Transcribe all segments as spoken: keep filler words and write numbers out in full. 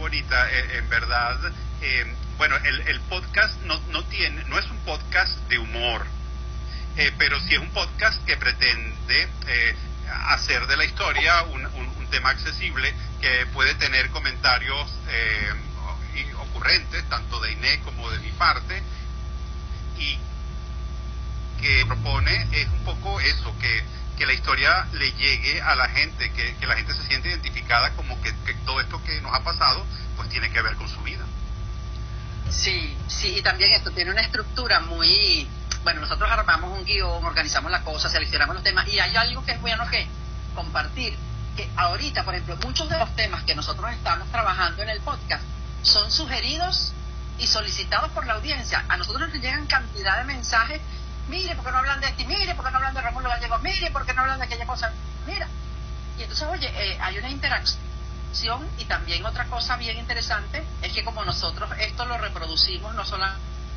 bonita, eh, en verdad. Eh, bueno, el, el podcast no, no tiene, no es un podcast de humor, eh, pero sí es un podcast que pretende eh, hacer de la historia un, un, un tema accesible que puede tener comentarios eh, ocurrentes, tanto de Inés como de mi parte, y que propone es un poco eso, que, que la historia le llegue a la gente, que, que la gente se siente identificada, como que, que todo esto que nos ha pasado pues tiene que ver con su vida. Sí, sí, y también esto tiene una estructura muy... Bueno, nosotros armamos un guión, organizamos la cosa, seleccionamos los temas, y hay algo que es bueno que compartir, que ahorita, por ejemplo, muchos de los temas que nosotros estamos trabajando en el podcast son sugeridos y solicitados por la audiencia. A nosotros nos llegan cantidad de mensajes: mire, ¿por qué no hablan de esto? Mire, ¿por qué no hablan de Rómulo Gallegos? Mire, ¿por qué no hablan de aquella cosa? Mira. Y entonces, oye, eh, hay una interacción. Y también otra cosa bien interesante es que como nosotros esto lo reproducimos, no solo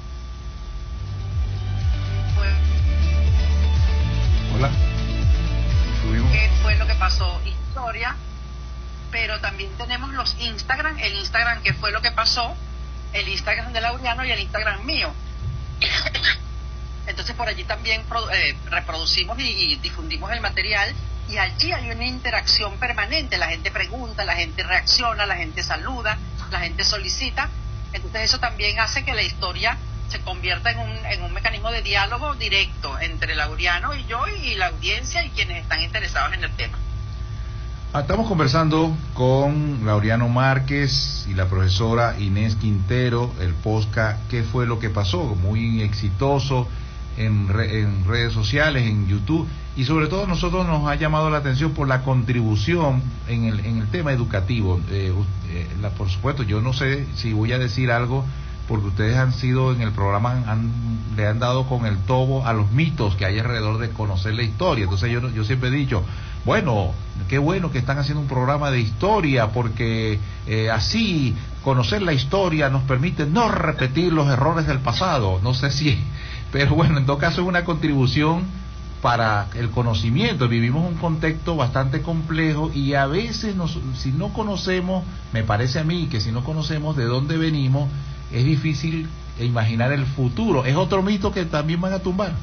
fue, hola, qué fue lo que pasó, historia, pero también tenemos los Instagram, el Instagram qué fue lo que pasó, el Instagram de Laureano y el Instagram mío. Entonces por allí también eh, reproducimos y, y difundimos el material, y allí hay una interacción permanente. La gente pregunta, la gente reacciona, la gente saluda, la gente solicita. Entonces eso también hace que la historia se convierta en un, en un mecanismo de diálogo directo entre Laureano y yo y la audiencia y quienes están interesados en el tema. Estamos conversando con Laureano Márquez y la profesora Inés Quintero, el podcast ¿Qué fue lo que pasó? Muy exitoso en, re, en redes sociales, en YouTube, y sobre todo nosotros nos ha llamado la atención por la contribución en el, en el tema educativo. Eh, eh, la, por supuesto, yo no sé si voy a decir algo, porque ustedes han sido en el programa, han, le han dado con el tobo a los mitos que hay alrededor de conocer la historia. Entonces yo, yo siempre he dicho, bueno, qué bueno que están haciendo un programa de historia, porque eh, así conocer la historia nos permite no repetir los errores del pasado. No sé si, pero bueno, en todo caso es una contribución para el conocimiento. Vivimos un contexto bastante complejo y a veces nos, si no conocemos, me parece a mí que si no conocemos de dónde venimos, es difícil imaginar el futuro. Es otro mito que también van a tumbar.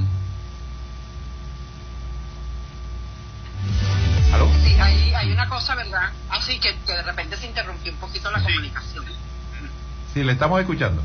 ¿Aló? Sí, hay, hay una cosa, ¿verdad? Así que, que de repente se interrumpió un poquito la sí. comunicación. Sí, le estamos escuchando.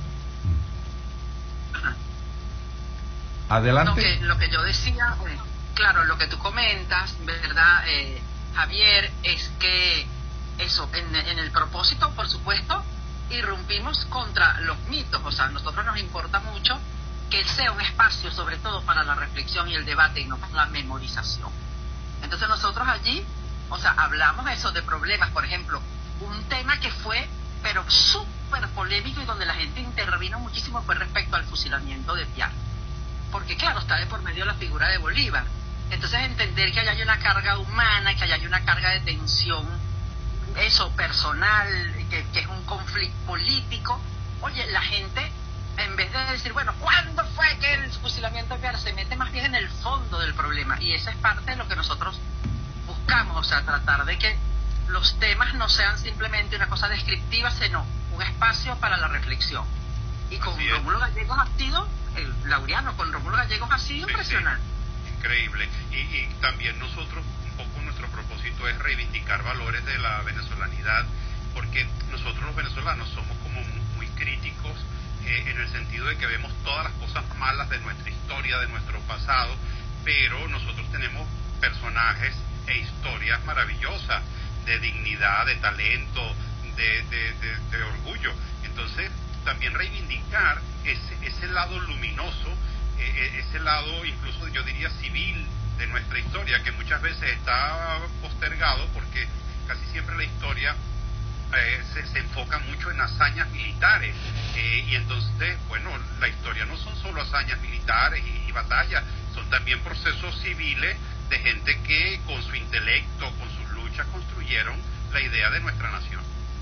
Ajá. Adelante. No, que, lo que yo decía, eh, claro, lo que tú comentas, ¿verdad, eh, Javier? Es que eso, en, en el propósito, por supuesto, irrumpimos contra los mitos. O sea, a nosotros nos importa mucho que él sea un espacio sobre todo para la reflexión y el debate y no para la memorización. Entonces nosotros allí, o sea, hablamos eso de problemas. Por ejemplo, un tema que fue pero súper polémico y donde la gente intervino muchísimo fue respecto al fusilamiento de Piar, porque claro, está de por medio la figura de Bolívar. Entonces entender que allá hay una carga humana, que allá hay una carga de tensión, eso, personal, que, que es un conflicto político. Oye, la gente, en vez de decir, bueno, ¿cuándo fue que el fusilamiento de Piar? Se mete más bien en el fondo del problema, y esa es parte de lo que nosotros buscamos, o sea, tratar de que los temas no sean simplemente una cosa descriptiva, sino un espacio para la reflexión. Y con Rómulo Gallegos ha sido, el Laureano con Rómulo Gallegos ha sido sí, impresionante. Sí. Increíble. Y, y también nosotros, un poco nuestro propósito es reivindicar valores de la venezolanidad, porque nosotros los venezolanos somos como muy críticos eh, en el sentido de que vemos todas las cosas malas de nuestra historia, de nuestro pasado, pero nosotros tenemos personajes e historias maravillosas, de dignidad, de talento, de, de, de, de orgullo. Entonces, también reivindicar ese, ese lado luminoso, eh, ese lado incluso yo diría civil de nuestra historia, que muchas veces está postergado porque casi siempre la historia eh, se, se enfoca mucho en hazañas militares, eh, y entonces, bueno, la historia no son solo hazañas militares y, y batallas, son también procesos civiles de gente que con su intelecto, con sus luchas construyeron la idea de nuestra nación.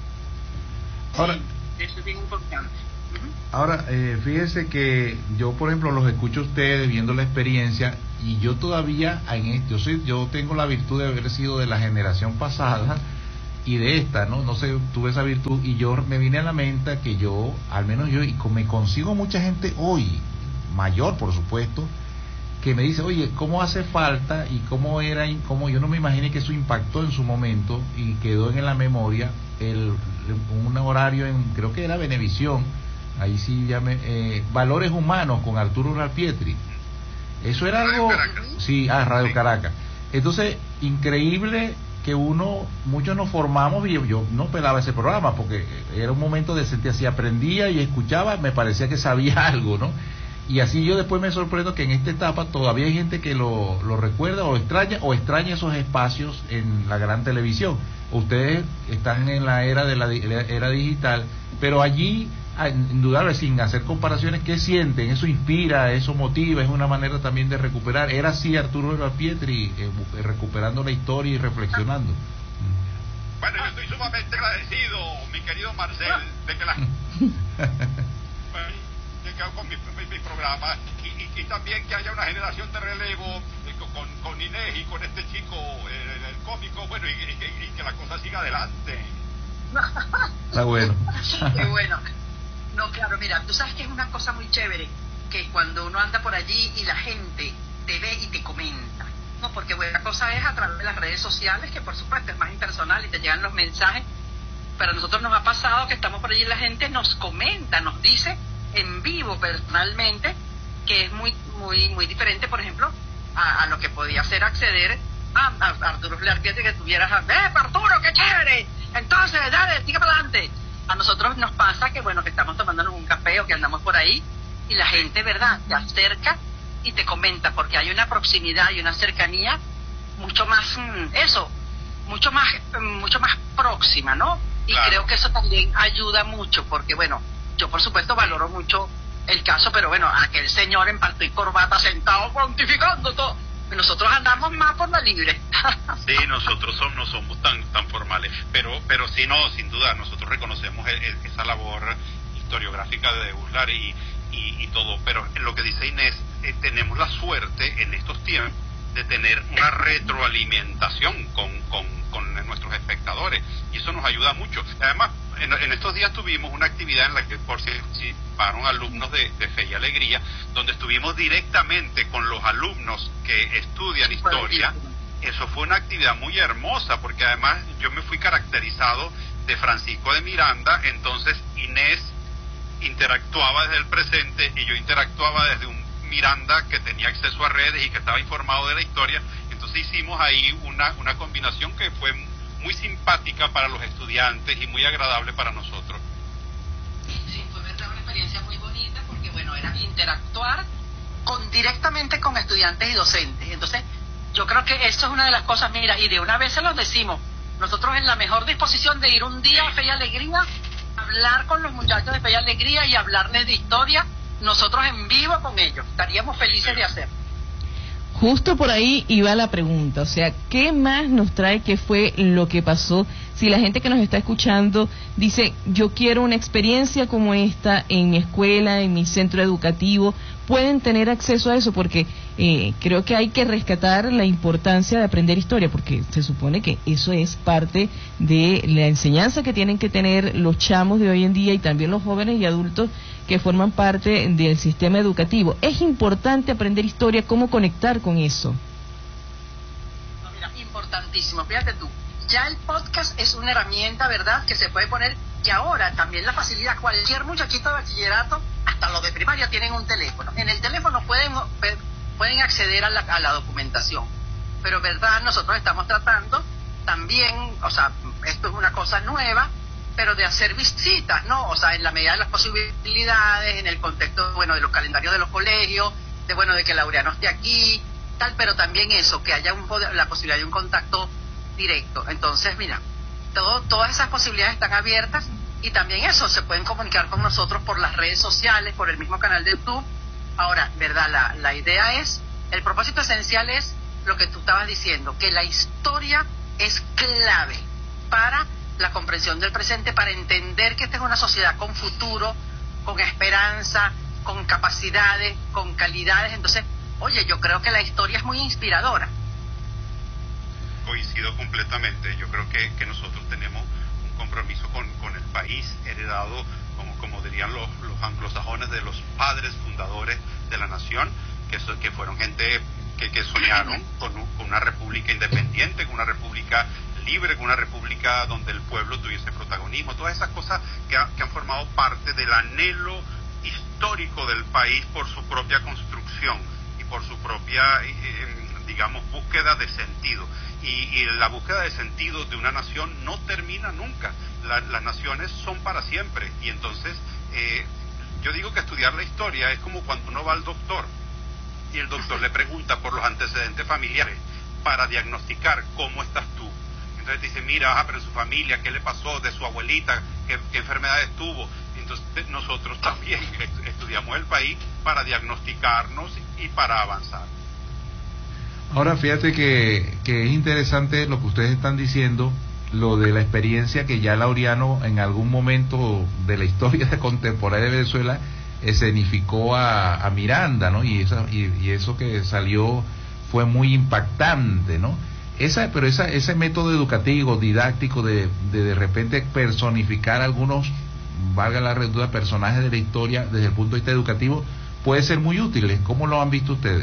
Ahora, sí, eso es bien importante. Ahora, eh, fíjese que yo, por ejemplo, los escucho a ustedes viendo la experiencia, y yo todavía, en este, yo, soy, yo tengo la virtud de haber sido de la generación pasada, y de esta, ¿no? No sé, tuve esa virtud y yo me vine a la mente que yo, al menos yo, y me consigo mucha gente hoy, mayor por supuesto, que me dice, oye, ¿cómo hace falta y cómo era, y cómo yo no me imaginé que eso impactó en su momento y quedó en la memoria el un horario en, creo que era Venevisión, ahí sí ya me, eh, Valores Humanos con Arturo Ralpietri. Eso era Radio algo, Caracas. sí, ah, Radio Sí. Caracas. Entonces, increíble que uno, muchos nos formamos y yo, yo no pelaba ese programa porque era un momento de sentir así, aprendía y escuchaba, me parecía que sabía algo, ¿no? Y así yo después me sorprendo que en esta etapa todavía hay gente que lo, lo recuerda o extraña o extraña esos espacios en la gran televisión. Ustedes están en la era de la, di- la era digital, pero allí, ah, indudable, sin hacer comparaciones, ¿qué sienten? Eso inspira, eso motiva, es una manera también de recuperar. Era así Arturo Ralpietri, eh, bu- recuperando la historia y reflexionando. Bueno, yo estoy sumamente agradecido, mi querido Marcel, de que la que quedo con mi, mi, mi programa y, y, y también que haya una generación de relevo eh, con, con Inés y con este chico, eh, el cómico, bueno, y, y, y que la cosa siga adelante. Está bueno. Qué bueno. No, claro, mira, tú sabes que es una cosa muy chévere, que cuando uno anda por allí y la gente te ve y te comenta, ¿no? Porque buena cosa es a través de las redes sociales, que por supuesto es más impersonal y te llegan los mensajes, pero a nosotros nos ha pasado que estamos por allí y la gente nos comenta, nos dice en vivo personalmente, que es muy muy muy diferente, por ejemplo, a, a lo que podía ser acceder a, a Arturo Ralpietri, que tuvieras, ¡eh, Arturo, qué chévere! Entonces, dale, sigue para adelante. A nosotros nos pasa que, bueno, que estamos tomándonos un café o que andamos por ahí y la gente, ¿verdad?, te acerca y te comenta, porque hay una proximidad y una cercanía mucho más, mm, eso, mucho más, mm, mucho más próxima, ¿no? Y Claro. creo que eso también ayuda mucho, porque, bueno, yo por supuesto valoro mucho el caso, pero bueno, aquel señor en palto y corbata sentado pontificando todo, nosotros andamos más por la libre. Sí, nosotros somos, no somos tan tan formales, pero pero sí, no, sin duda, nosotros reconocemos el, el, esa labor historiográfica de Uslar y, y, y todo, pero en lo que dice Inés, eh, tenemos la suerte en estos tiempos de tener una retroalimentación con, con, con nuestros espectadores y eso nos ayuda mucho. Además, en, en estos días tuvimos una actividad en la que por si participaron alumnos de, de Fe y Alegría, donde estuvimos directamente con los alumnos que estudian historia. Eso fue una actividad muy hermosa porque además yo me fui caracterizado de Francisco de Miranda, entonces Inés interactuaba desde el presente y yo interactuaba desde un Miranda que tenía acceso a redes y que estaba informado de la historia. Entonces hicimos ahí una, una combinación que fue muy simpática para los estudiantes y muy agradable para nosotros. Sí, fue verdad una experiencia muy bonita porque, bueno, era interactuar con directamente con estudiantes y docentes. Entonces, yo creo que eso es una de las cosas, mira, y de una vez se los decimos, nosotros en la mejor disposición de ir un día a Fe y Alegría, hablar con los muchachos de Fe y Alegría y hablarles de historia, nosotros en vivo con ellos, estaríamos felices de hacer. Justo por ahí iba la pregunta, o sea, ¿qué más nos trae? ¿Qué fue lo que pasó? Si la gente que nos está escuchando dice, yo quiero una experiencia como esta en mi escuela, en mi centro educativo, pueden tener acceso a eso, porque eh, creo que hay que rescatar la importancia de aprender historia, porque se supone que eso es parte de la enseñanza que tienen que tener los chamos de hoy en día y también los jóvenes y adultos que forman parte del sistema educativo. Es importante aprender historia, ¿cómo conectar con eso? No, mira, importantísimo, fíjate tú, ya el podcast es una herramienta, ¿verdad?, que se puede poner, y ahora también la facilidad, cualquier muchachito de bachillerato, hasta los de primaria tienen un teléfono, en el teléfono pueden pueden acceder a la, a la documentación, pero verdad, nosotros estamos tratando también, o sea, esto es una cosa nueva, pero de hacer visitas, ¿no? O sea, en la medida de las posibilidades, en el contexto, bueno, de los calendarios de los colegios, de, bueno, de que Laureano esté aquí, tal, pero también eso, que haya un poder, la posibilidad de un contacto directo. Entonces, mira, todo, todas esas posibilidades están abiertas y también eso, se pueden comunicar con nosotros por las redes sociales, por el mismo canal de YouTube. Ahora, ¿verdad? La, la idea es, el propósito esencial es lo que tú estabas diciendo, que la historia es clave para la comprensión del presente, para entender que esta es una sociedad con futuro, con esperanza, con capacidades, con calidades. Entonces, oye, yo creo que la historia es muy inspiradora. coincido completamente. Yo creo que, que nosotros tenemos un compromiso con, con el país heredado, como, como dirían los, los anglosajones, de los padres fundadores de la nación, que, so, que fueron gente que, que soñaron con, un, con una república independiente, con una república libre, con una república donde el pueblo tuviese protagonismo, todas esas cosas que, ha, que han formado parte del anhelo histórico del país por su propia construcción y por su propia, eh, digamos, búsqueda de sentido. Y, y la búsqueda de sentido de una nación no termina nunca. La, las naciones son para siempre. Y entonces, eh, yo digo que estudiar la historia es como cuando uno va al doctor y el doctor le pregunta por los antecedentes familiares para diagnosticar cómo estás tú. Entonces dice, mira, ah, pero en su familia, ¿qué le pasó? De su abuelita, ¿qué, qué enfermedades tuvo? Entonces nosotros también estudiamos el país para diagnosticarnos y para avanzar. Ahora fíjate que, que es interesante lo que ustedes están diciendo, lo de la experiencia que ya Laureano en algún momento de la historia contemporánea de Venezuela escenificó a, a Miranda, ¿no? Y, esa, y, y eso que salió fue muy impactante, ¿no? Esa, pero esa, ese método educativo, didáctico, de, de de repente personificar algunos, valga la redundancia, personajes de la historia desde el punto de vista educativo, puede ser muy útil. ¿Cómo lo han visto ustedes?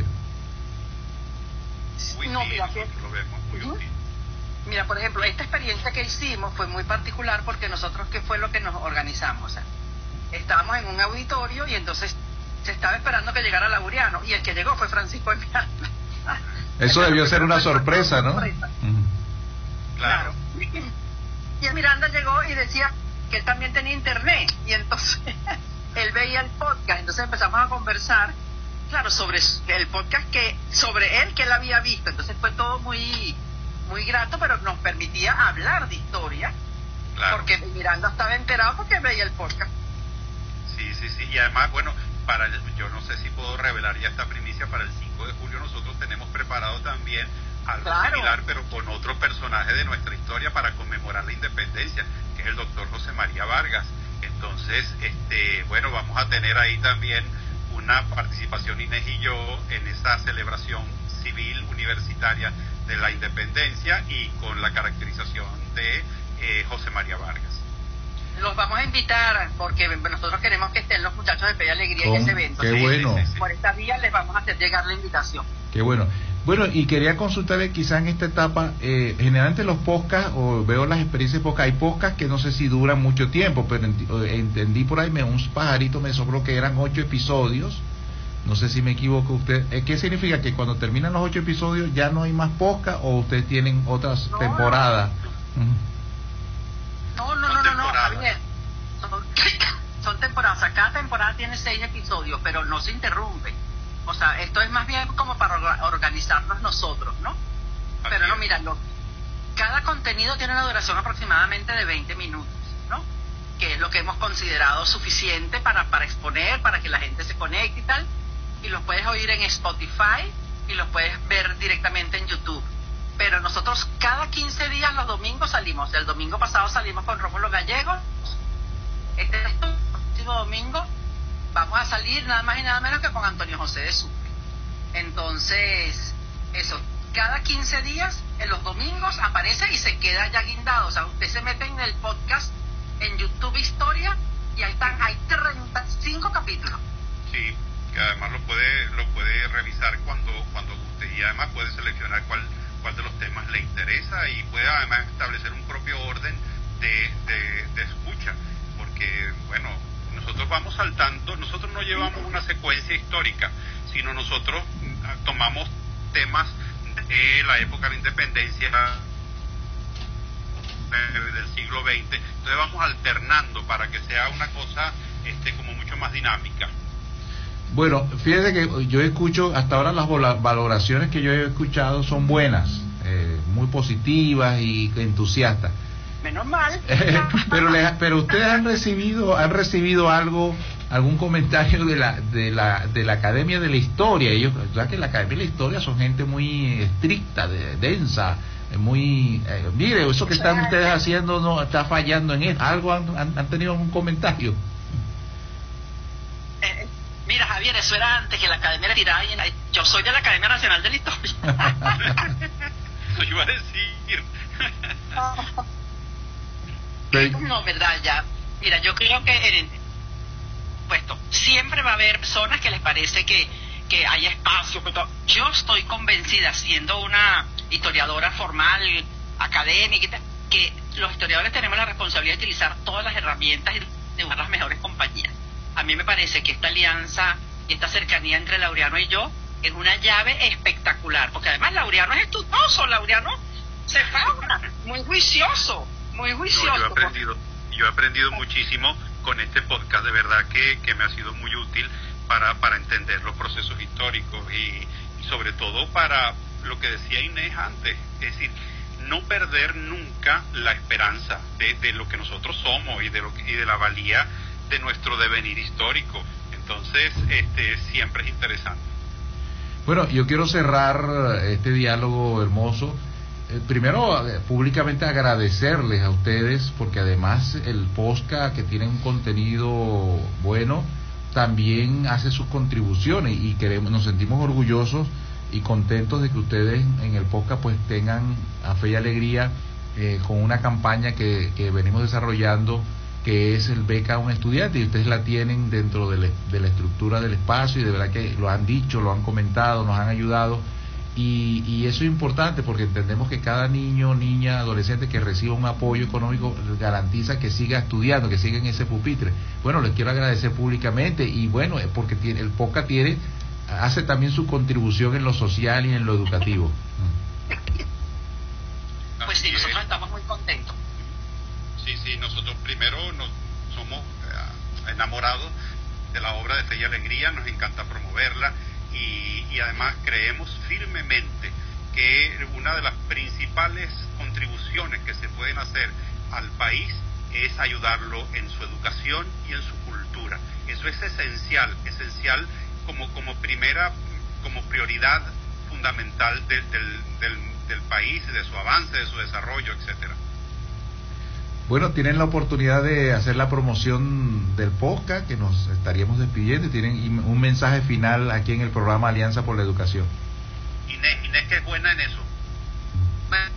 Muy no, bien, mira, nosotros lo vemos muy uh-huh. útil. Mira, por ejemplo, esta experiencia que hicimos fue muy particular porque nosotros, ¿qué fue lo que nos organizamos? O sea, estábamos en un auditorio y entonces se estaba esperando que llegara Laureano y el que llegó fue Francisco de Miranda. Eso debió ser una sorpresa, ¿no? Sorpresa. Uh-huh. Claro. Y el Miranda llegó y decía que él también tenía internet y entonces él veía el podcast, entonces empezamos a conversar, claro, sobre el podcast que sobre él que él había visto, entonces fue todo muy muy grato, pero nos permitía hablar de historia, claro. Porque Miranda estaba enterado porque veía el podcast. Sí, sí, sí, y además, bueno, para el, yo no sé si puedo revelar ya esta primicia, para el cinco de julio nosotros tenemos preparado también algo claro. similar, pero con otro personaje de nuestra historia para conmemorar la independencia, que es el doctor José María Vargas. Entonces, este, bueno, vamos a tener ahí también una participación, Inés y yo, en esa celebración civil universitaria de la independencia y con la caracterización de eh, José María Vargas. Los vamos a invitar porque nosotros queremos que estén los muchachos de Fe y Alegría ¿Cómo? en ese evento. Qué ¿sí? bueno. Sí, sí, sí. Por esta vía les vamos a hacer llegar la invitación. Qué bueno. Bueno, y quería consultarle quizá en esta etapa, eh, generalmente los podcasts, o veo las experiencias de podcast, hay podcasts que no sé si duran mucho tiempo, pero entendí por ahí, me, un pajarito me sobró que eran ocho episodios, no sé si me equivoco usted. ¿Qué significa? ¿Que cuando terminan los ocho episodios ya no hay más podcast o ustedes tienen otras no, temporadas? No, no, no, no, no, Javier. Son, son temporadas, o sea, cada temporada tiene seis episodios, pero no se interrumpe. O sea, esto es más bien como para organizarnos nosotros, ¿no? Así pero no, es. Mira, lo, cada contenido tiene una duración aproximadamente de veinte minutos, ¿no? Que es lo que hemos considerado suficiente para, para exponer, para que la gente se conecte y tal. Y los puedes oír en Spotify y los puedes ver directamente en YouTube. Pero nosotros cada quince días los domingos salimos. El domingo pasado salimos con Rómulo Gallegos. Este es el próximo domingo vamos a salir nada más y nada menos que con Antonio José de Sucre. Entonces, eso, cada quince días, en los domingos, aparece y se queda ya guindado. O sea, usted se mete en el podcast, en YouTube Historia, y ahí están, hay treinta y cinco capítulos. Sí, que además lo puede lo puede revisar cuando cuando guste, y además puede seleccionar cuál cuál de los temas le interesa, y puede además establecer un propio orden de, de, de escucha, porque, bueno, nosotros vamos saltando, nosotros no llevamos una secuencia histórica, sino nosotros tomamos temas de la época de la independencia del siglo veinte, entonces vamos alternando para que sea una cosa este como mucho más dinámica. Bueno, fíjese que yo escucho, hasta ahora las valoraciones que yo he escuchado son buenas, eh, muy positivas y entusiastas. Menos mal. pero le, pero ustedes han recibido han recibido algo, algún comentario de la de la de la Academia de la Historia. Ellos, ya que la Academia de la Historia son gente muy estricta, de, densa, muy eh, mire, eso que están ustedes haciendo no está fallando en esto. Algo han, han, han tenido algún comentario. Eh, mira, Javier, eso era antes que la Academia tirara y yo soy de la Academia Nacional de la Historia. eso iba a decir. No, verdad, ya. Mira, yo creo que en, puesto, siempre va a haber personas que les parece que, que hay espacio. Yo estoy convencida, siendo una historiadora formal, académica, que los historiadores tenemos la responsabilidad de utilizar todas las herramientas y de buscar las mejores compañías. A mí me parece que esta alianza y esta cercanía entre Laureano y yo es una llave espectacular, porque además Laureano es estudioso, Laureano se fauna, muy juicioso, muy juicioso. No, yo he aprendido, yo he aprendido muchísimo con este podcast, de verdad que, que me ha sido muy útil para, para entender los procesos históricos y, y sobre todo para lo que decía Inés antes, es decir, no perder nunca la esperanza de, de lo que nosotros somos y de lo que, y de la valía de nuestro devenir histórico. Entonces, este siempre es interesante. Bueno, yo quiero cerrar este diálogo hermoso. Eh, primero, eh, públicamente agradecerles a ustedes, porque además el podcast, que tiene un contenido bueno, también hace sus contribuciones y queremos, nos sentimos orgullosos y contentos de que ustedes en el podcast pues tengan a Fe y Alegría eh, con una campaña que, que venimos desarrollando, que es el beca a un estudiante, y ustedes la tienen dentro de, le, de la estructura del espacio, y de verdad que lo han dicho, lo han comentado, nos han ayudado, y, y eso es importante porque entendemos que cada niño, niña, adolescente que reciba un apoyo económico garantiza que siga estudiando, que siga en ese pupitre. Bueno, les quiero agradecer públicamente, y bueno, porque tiene, el podcast tiene hace también su contribución en lo social y en lo educativo. Pues sí, nosotros estamos muy contentos. Sí, sí, nosotros primero nos, somos eh, enamorados de la obra de Fe y Alegría, nos encanta promoverla y, y además creemos firmemente que una de las principales contribuciones que se pueden hacer al país es ayudarlo en su educación y en su cultura. Eso es esencial, esencial como como primera, como prioridad fundamental de, del, del, del país, de su avance, de su desarrollo, etcétera. Bueno, tienen la oportunidad de hacer la promoción del podcast, que nos estaríamos despidiendo, y tienen un mensaje final aquí en el programa Alianza por la Educación. Inés, Inés que es buena en eso. Bueno,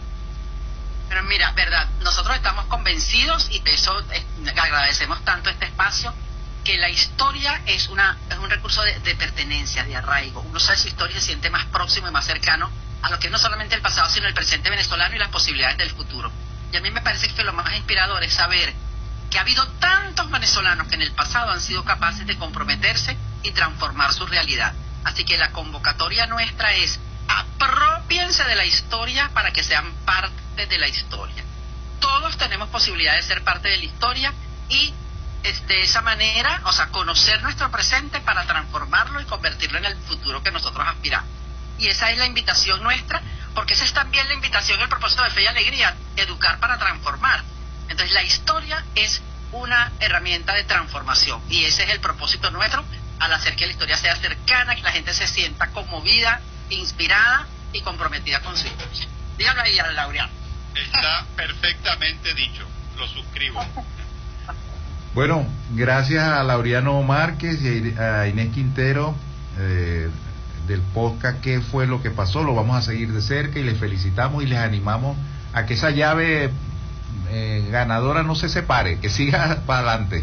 pero mira, verdad, nosotros estamos convencidos, y de eso eh, agradecemos tanto este espacio, que la historia es una es un recurso de, de pertenencia, de arraigo. Uno sabe su historia y se siente más próximo y más cercano a lo que es no solamente el pasado, sino el presente venezolano y las posibilidades del futuro. Y a mí me parece que lo más inspirador es saber que ha habido tantos venezolanos que en el pasado han sido capaces de comprometerse y transformar su realidad. Así que la convocatoria nuestra es: aprópiense de la historia para que sean parte de la historia. Todos tenemos posibilidad de ser parte de la historia y de esa manera, o sea, conocer nuestro presente para transformarlo y convertirlo en el futuro que nosotros aspiramos. Y esa es la invitación nuestra, porque esa es también la invitación, el propósito de Fe y Alegría, educar para transformar. Entonces la historia es una herramienta de transformación, y ese es el propósito nuestro, al hacer que la historia sea cercana, que la gente se sienta conmovida, inspirada y comprometida con su historia. Dígalo ahí a Laureano. Está perfectamente dicho, lo suscribo. Bueno, gracias a Laureano Márquez y a Inés Quintero eh, del podcast ¿Qué fue lo que pasó? Lo vamos a seguir de cerca y les felicitamos y les animamos a que esa llave eh, ganadora no se separe, que siga para adelante.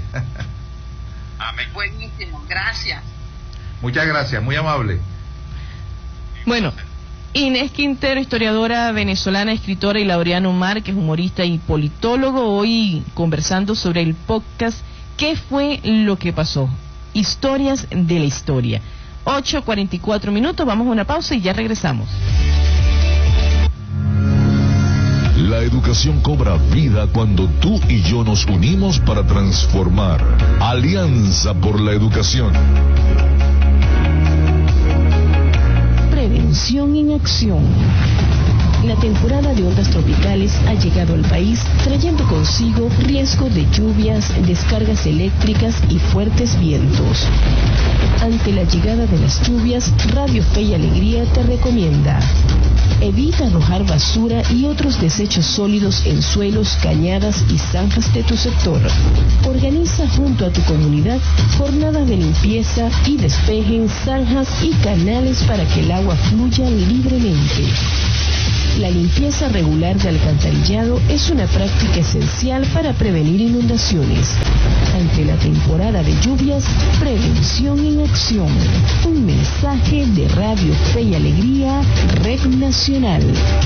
Amén. Buenísimo, gracias. Muchas gracias, muy amable. Bueno, Inés Quintero, historiadora venezolana, escritora, y Laureano Márquez, humorista y politólogo, hoy conversando sobre el podcast ¿Qué fue lo que pasó? Historias de la historia. ocho cuarenta y cuatro minutos, vamos a una pausa y ya regresamos. La educación cobra vida cuando tú y yo nos unimos para transformar. Alianza por la Educación. Prevención en acción. La temporada de ondas tropicales ha llegado al país trayendo consigo riesgo de lluvias, descargas eléctricas y fuertes vientos. Ante la llegada de las lluvias, Radio Fe y Alegría te recomienda: evita arrojar basura y otros desechos sólidos en suelos, cañadas y zanjas de tu sector. Organiza junto a tu comunidad jornadas de limpieza y despejen zanjas y canales para que el agua fluya libremente. La limpieza regular de alcantarillado es una práctica esencial para prevenir inundaciones. Ante la temporada de lluvias, prevención en acción. Un mensaje de Radio Fe y Alegría, Red Nacional.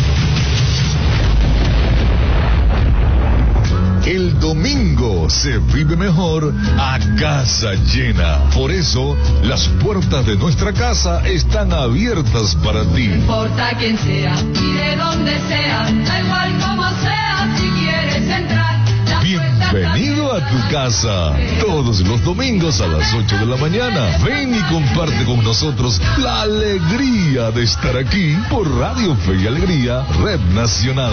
El domingo se vive mejor a casa llena. Por eso, las puertas de nuestra casa están abiertas para ti. No importa quién sea y de dónde sea, da igual como sea, si quieres entrar. Bienvenido a tu casa. Todos los domingos a las ocho de la mañana. Ven y comparte con nosotros la alegría de estar aquí por Radio Fe y Alegría, Red Nacional.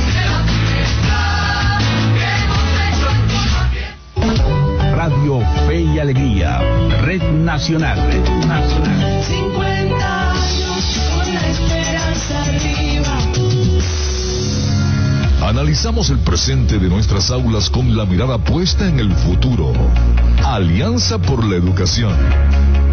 Radio Fe y Alegría, Red Nacional. Red Nacional. cincuenta años con la esperanza arriba. Analizamos el presente de nuestras aulas con la mirada puesta en el futuro. Alianza por la Educación.